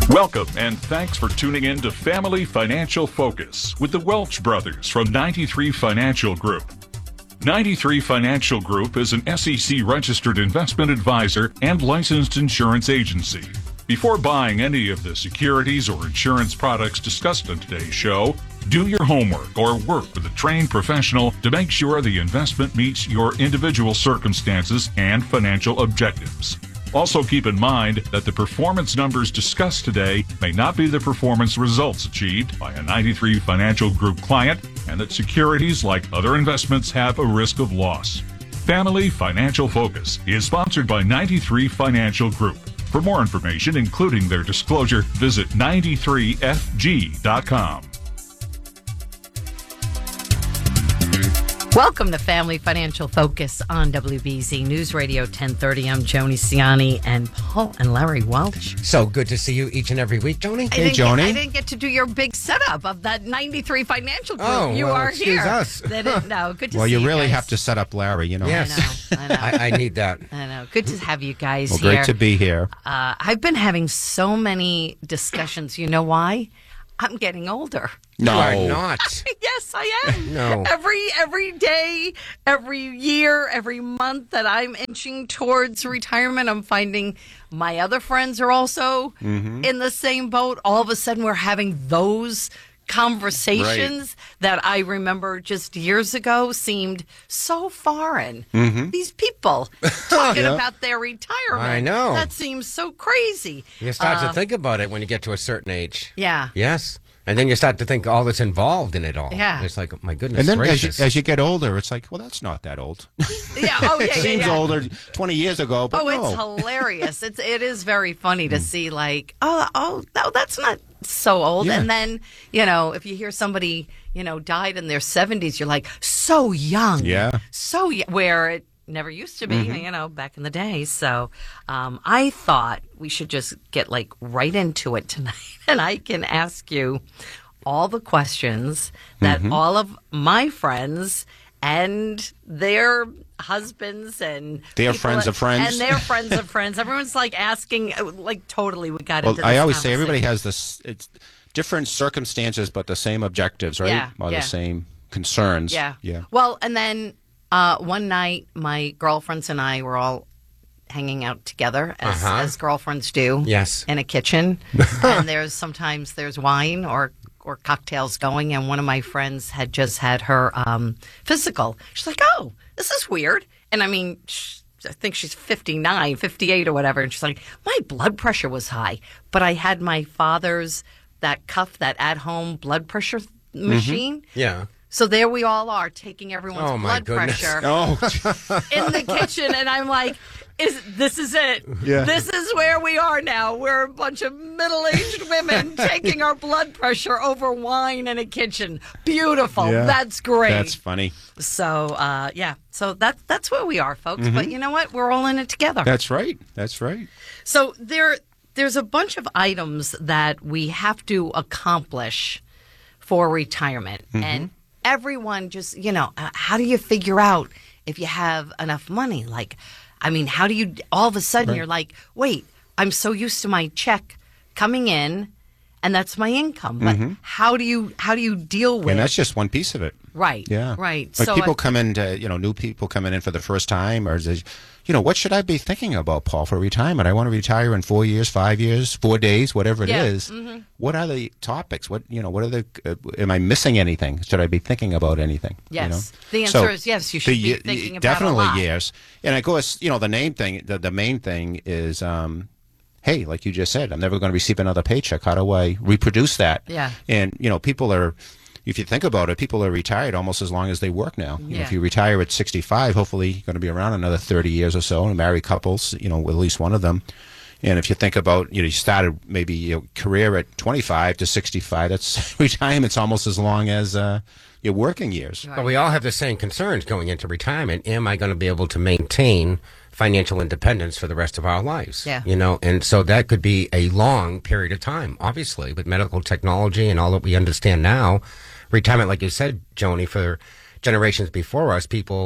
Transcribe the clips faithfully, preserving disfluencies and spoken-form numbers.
Welcome and thanks for tuning in to Family Financial Focus with the Welch Brothers from ninety-three Financial Group. ninety-three Financial Group is an S E C registered investment advisor and licensed insurance agency. Before buying any of the securities or insurance products discussed on today's show, do your homework or work with a trained professional to make sure the investment meets your individual circumstances and financial objectives. Also keep in mind that the performance numbers discussed today may not be the performance results achieved by a ninety-three Financial Group client, and that securities, like other investments, have a risk of loss. Family Financial Focus is sponsored by ninety-three Financial Group. For more information, including their disclosure, visit ninety-three F G dot com. Welcome to Family Financial Focus on W B Z News Radio ten thirty. I'm Joni Ciani and Paul and Larry Welch. So good to see you each and every week, Joni. I Hey, Joni. Get, I didn't get to do your big setup of that ninety-three Financial Group. Oh, you well, are excuse here. us. They didn't know. Good to well, see you you really guys. have to set up Larry, you know. Yes. I know. I know. I, I need that. I know. Good to have you guys Well, here. great to be here. Uh, I've been having so many discussions. You know why? I'm getting older. You are not. Yes, I am. No. Every every day, every year, every month that I'm inching towards retirement, I'm finding my other friends are also Mm-hmm. in the same boat. All of a sudden, we're having those conversations that I remember just years ago seemed so foreign. Mm-hmm. These people talking Yeah. about their retirement. I know. That seems so crazy. You start Uh, to think about it when you get to a certain age. Yeah. Yes. And then you start to think all that's involved in it all. Yeah. It's like, oh, my goodness And then as you, gracious. as you get older, it's like, well, that's not that old. Yeah. Oh, yeah. It yeah, seems yeah. older twenty years ago, but Oh, no. it's hilarious. It's it is very funny to see like, oh, oh, no, that's not so old. Yeah. And then, you know, if you hear somebody, you know, died in their seventies, you're like, so young. Yeah. So y- where it never used to be, you know, back in the day. So um, I thought we should just get like right into it tonight. And I can ask you all the questions that all of my friends and their husbands and Their people- friends of friends. and their friends of friends. Everyone's like asking, uh, like totally. We got Well, into. This I always say everybody conversation. has this. It's different circumstances, but the same objectives, right? Yeah, Or yeah. the same concerns. Yeah, Yeah. Well, and then uh, one night, my girlfriends and I were all hanging out together as, Uh-huh. as girlfriends do. Yes. In a kitchen, and there's sometimes there's wine or. or cocktails going, and one of my friends had just had her um, physical. She's like, oh, this is weird. And I mean, sh I think she's fifty-nine, fifty-eight or whatever. And she's like, my blood pressure was high, but I had my father's, that cuff, that at-home blood pressure th- machine. Yeah. So there we all are taking everyone's Oh, my blood goodness. pressure Oh, in the kitchen, and I'm like, "Is this is it? Yeah. This is where we are now. We're a bunch of middle-aged women taking our blood pressure over wine in a kitchen. Beautiful. Yeah. That's great. that's funny. so, uh, yeah. So that that's where we are, folks. But you know what? We're all in it together. That's right. That's right. So there, there's a bunch of items that we have to accomplish for retirement, and everyone just, you know, uh, how do you figure out if you have enough money? Like, I mean, how do you all of a sudden Right. you're like, wait, I'm so used to my check coming in, and that's my income. But how do you how do you deal with And that's just one piece of it. right? Yeah. right. Like so people I- come into, you know, new people coming in for the first time, or is it, you know, what should I be thinking about, Paul, for retirement? I want to retire in four years, five years, four days, whatever it Yeah, is. What are the topics? What, you know, what are the, uh, am I missing anything? Should I be thinking about anything? Yes. You know? The answer is yes, you should the be ye- thinking about definitely a lot. yes. And of course, you know, the name thing, the, the main thing is, um, hey, like you just said, I'm never going to receive another paycheck. How do I reproduce that? Yeah. And, you know, people are, if you think about it, people are retired almost as long as they work now. You know, Yeah. if you retire at sixty-five, hopefully you're going to be around another thirty years or so, and married couples, you know, with at least one of them. And if you think about, you know, you started maybe your career at twenty-five to sixty-five, that's retirement's almost as long as uh, your working years. But we all have the same concerns going into retirement. Am I going to be able to maintain financial independence for the rest of our lives? Yeah. You know, and so that could be a long period of time, obviously, with medical technology and all that we understand now. Retirement, like you said, Joni, for generations before us, people,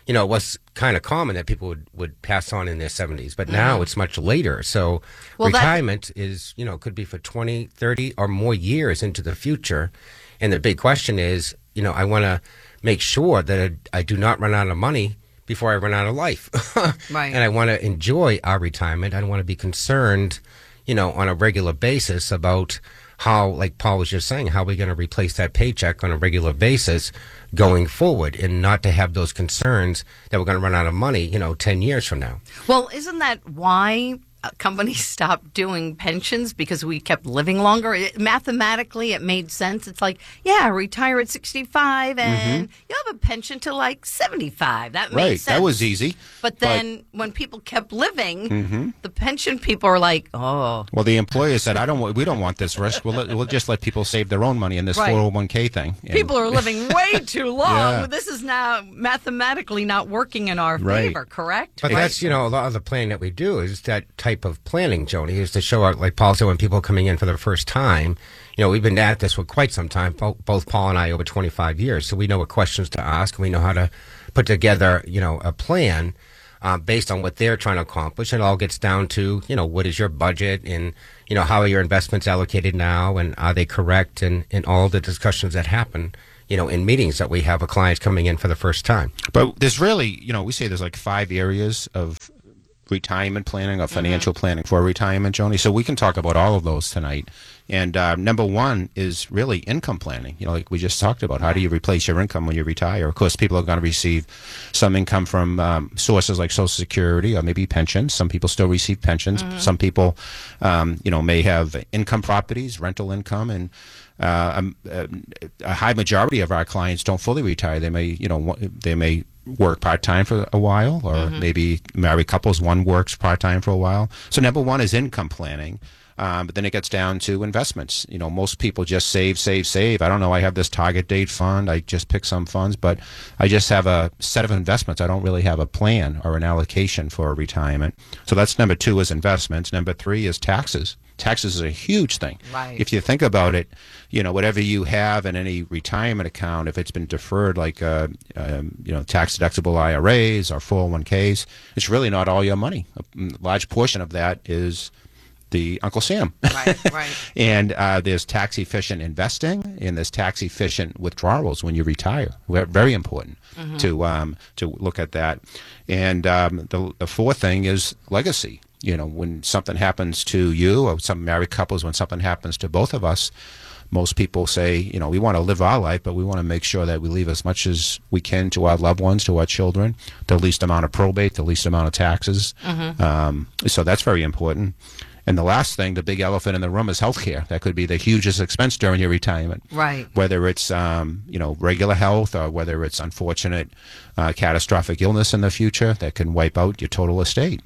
you know, it was kind of common that people would, would pass on in their seventies, but now Mm-hmm. it's much later. So Well, that- retirement is, you know, could be for twenty, thirty or more years into the future. And the big question is, you know, I want to make sure that I, I do not run out of money before I run out of life. Right. And I want to enjoy our retirement. I don't want to be concerned, you know, on a regular basis about how, like Paul was just saying, how we're going to replace that paycheck on a regular basis going forward, and not to have those concerns that we're going to run out of money, you know, ten years from now. Well, isn't that why uh, companies stopped doing pensions? Because we kept living longer? It, mathematically, it made sense. It's like, yeah, retire at sixty-five and you'll have a pension till like seventy-five. That made Right. sense. That was easy. But then when people kept living, the pension people are like, oh. Well, the employer said, "I don't. wa- We don't want this risk. We'll let, we'll just let people save their own money in this Right. four oh one k thing." And- People are living way too long. Yeah. This is now mathematically not working in our Right. favor, correct? But that's, you know, a lot of the planning that we do is that type of planning, Joni, is to show out, like Paul said, when people are coming in for the first time. You know, we've been at this for quite some time, bo- both Paul and I, over twenty-five years. So we know what questions to ask, and we know how to put together, you know, a plan uh, based on what they're trying to accomplish. And it all gets down to, you know, what is your budget, and, you know, how are your investments allocated now, and are they correct, and, and all the discussions that happen, you know, in meetings that we have with clients coming in for the first time. But there's really, you know, we say there's like five areas of retirement planning or financial planning for retirement, Joni. So we can talk about all of those tonight. And uh, number one is really income planning. You know, like we just talked about, how do you replace your income when you retire? Of course, people are going to receive some income from um, sources like Social Security or maybe pensions. Some people still receive pensions. Some people, um, you know, may have income properties, rental income, and uh, um, uh, a high majority of our clients don't fully retire. They may, you know, wa- they may work part-time for a while, or maybe married couples, one works part-time for a while. So number one is income planning. Um, but then it gets down to investments. You know, most people just save, save, save. I don't know. I have this target date fund. I just pick some funds, but I just have a set of investments. I don't really have a plan or an allocation for retirement. So that's number two is investments. Number three is taxes. Taxes is a huge thing. Right. If you think about it, you know, whatever you have in any retirement account, if it's been deferred, like, uh, um, you know, tax-deductible I R As or four oh one k's, it's really not all your money. A large portion of that is the Uncle Sam. Right, right. And uh, there's tax-efficient investing, and there's tax-efficient withdrawals when you retire. We're very important to um, to look at that. And um, the, the fourth thing is legacy. You know, when something happens to you, or some married couples, when something happens to both of us, most people say, you know, we want to live our life, but we want to make sure that we leave as much as we can to our loved ones, to our children, the least amount of probate, the least amount of taxes. Um, so that's very important. And the last thing, the big elephant in the room, is healthcare. That could be the hugest expense during your retirement. Right. Whether it's, um, you know, regular health, or whether it's unfortunate uh, catastrophic illness in the future that can wipe out your total estate.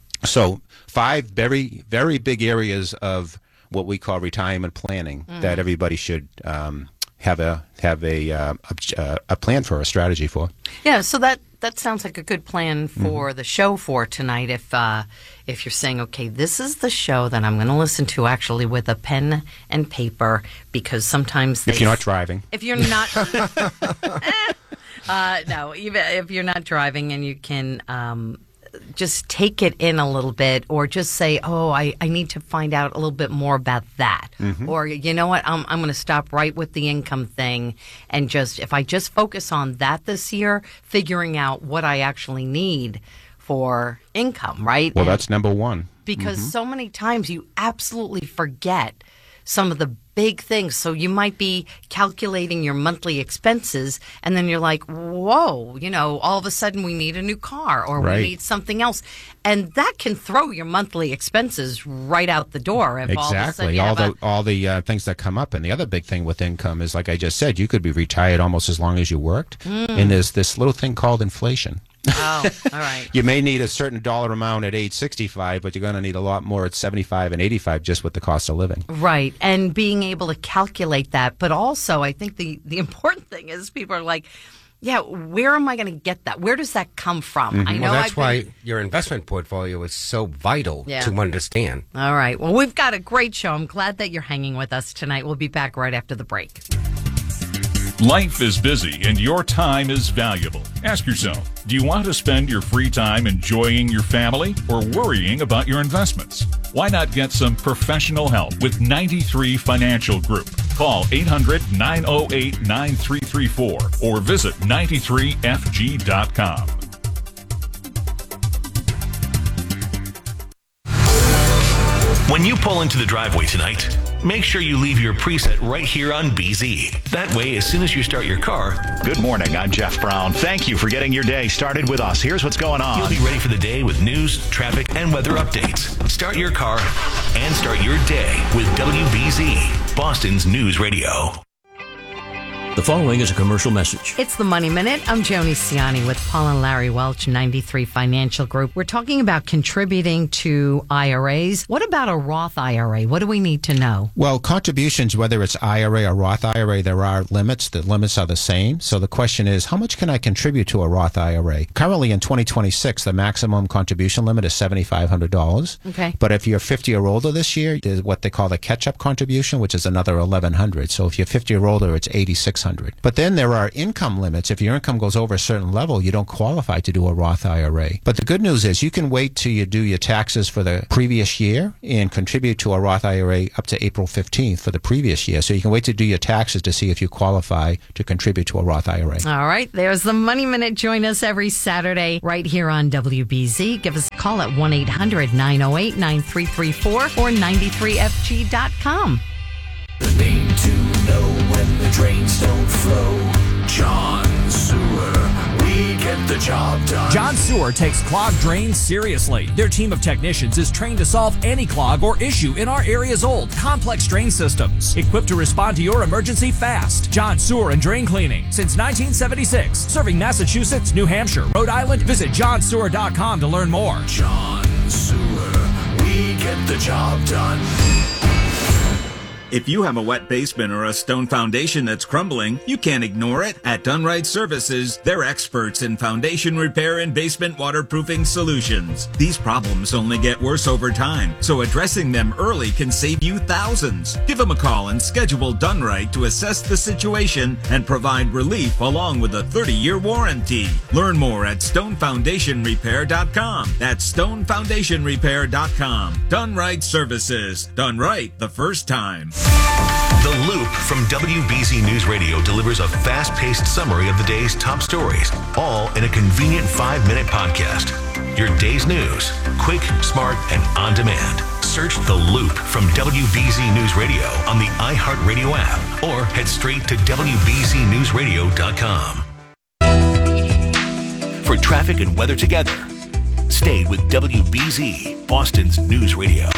So five very, very big areas of what we call retirement planning that everybody should um, have a have a, uh, a a plan for, a strategy for. Yeah, so that that sounds like a good plan for the show for tonight. If uh, if you're saying, okay, this is the show that I'm going to listen to, actually with a pen and paper, because sometimes they, If you're not driving. if you're not, uh, no, even if you're not driving, and you can. Um, just take it in a little bit, or just say, oh, I, I need to find out a little bit more about that. Or, you know what, I'm, I'm going to stop right with the income thing, and just, if I just focus on that this year, figuring out what I actually need for income, right? Well, And- that's number one. because so many times you absolutely forget some of the big things. So you might be calculating your monthly expenses, and then you're like, whoa, you know, all of a sudden we need a new car, or Right. we need something else. And that can throw your monthly expenses right out the door. If all of a sudden Exactly. you All have the a- all the uh, things that come up, and the other big thing with income is, like I just said, you could be retired almost as long as you worked, and there's this little thing called inflation. oh, all right. You may need a certain dollar amount at age sixty-five, but you're going to need a lot more at seventy-five and eighty-five, just with the cost of living. Right, and being able to calculate that. But also, I think the, the important thing is people are like, yeah, where am I going to get that? Where does that come from? I know Well, that's I've why been- your investment portfolio is so vital Yeah. to understand. All right. Well, we've got a great show. I'm glad that you're hanging with us tonight. We'll be back right after the break. Life is busy and your time is valuable. Ask yourself, do you want to spend your free time enjoying your family or worrying about your investments? Why not get some professional help with ninety-three Financial Group? Call eight hundred, nine oh eight, nine three three four or visit ninety-three F G dot com. When you pull into the driveway tonight, make sure you leave your preset right here on B Z. That way, as soon as you start your car, Good morning. I'm Jeff Brown. Thank you for getting your day started with us. Here's what's going on. you'll be ready for the day with news, traffic, and weather updates. Start your car and start your day with W B Z, Boston's News Radio. The following is a commercial message. It's the Money Minute. I'm Joni Ciani with Paul and Larry Welch, ninety-three Financial Group. We're talking about contributing to I R As. What about a Roth I R A? What do we need to know? Well, contributions, whether it's I R A or Roth I R A, there are limits. The limits are the same. So the question is, how much can I contribute to a Roth I R A? Currently in twenty twenty-six, the maximum contribution limit is seven thousand five hundred dollars. Okay. But if you're fifty or older this year, there's what they call the catch-up contribution, which is another eleven hundred dollars. So if you're fifty or older, it's eighty-six hundred dollars. But then there are income limits. If your income goes over a certain level, you don't qualify to do a Roth I R A. But the good news is you can wait till you do your taxes for the previous year and contribute to a Roth I R A up to April fifteenth for the previous year. So you can wait to do your taxes to see if you qualify to contribute to a Roth I R A. All right, there's the Money Minute. Join us every Saturday right here on W B Z. Give us a call at one eight hundred, nine oh eight, nine three three four or ninety-three F G dot com. The name to know when the drains don't flow. John Sewer. We get the job done. John Sewer takes clogged drains seriously. Their team of technicians is trained to solve any clog or issue in our area's old, complex drain systems. Equipped to respond to your emergency fast. John Sewer and Drain Cleaning. Since nineteen seventy-six. Serving Massachusetts, New Hampshire, Rhode Island. Visit john sewer dot com to learn more. John Sewer. We get the job done. If you have a wet basement or a stone foundation that's crumbling, you can't ignore it. At Dunright Services, they're experts in foundation repair and basement waterproofing solutions. These problems only get worse over time, so addressing them early can save you thousands. Give them a call and schedule Dunright to assess the situation and provide relief along with a thirty-year warranty. Learn more at stone foundation repair dot com. That's stone foundation repair dot com. Dunright Services. Done right the first time. The Loop from W B Z News Radio delivers a fast-paced summary of the day's top stories, all in a convenient five-minute podcast. Your day's news, quick, smart, and on demand. Search The Loop from W B Z News Radio on the iHeartRadio app or head straight to W B Z news radio dot com. For traffic and weather together, stay with W B Z, Boston's News Radio.